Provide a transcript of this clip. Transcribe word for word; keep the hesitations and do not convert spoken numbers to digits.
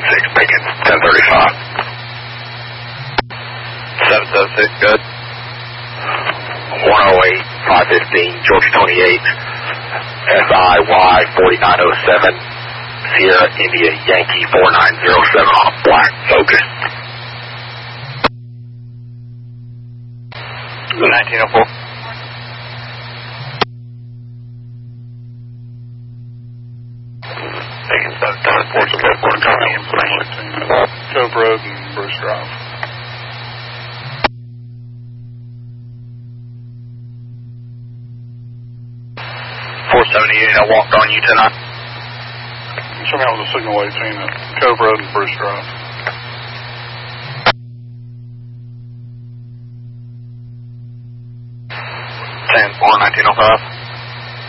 six, making ten thirty-five. seven seven six, good. one oh eight, five fifteen, Georgia twenty-eight, S I Y forty-nine oh seven, Sierra India Yankee four nine zero seven on a black Focus. nineteen oh four. Taking seven seven four, good, four copy information. Cove Road and Bruce Drive. four seventy-eight, I walked on you tonight. Show me out with the signal eighteen at Cove Road and Bruce Drive. ten four, nineteen oh five.